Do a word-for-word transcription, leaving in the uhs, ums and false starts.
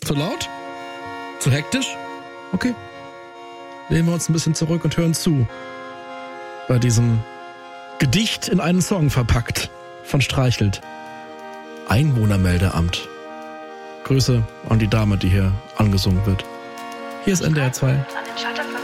Zu laut? Zu hektisch? Okay. Lehnen wir uns ein bisschen zurück und hören zu. Bei diesem Gedicht in einen Song verpackt von Streichelt. Einwohnermeldeamt. Grüße an die Dame, die hier angesungen wird. Hier ist N D R zwei. An den Schalter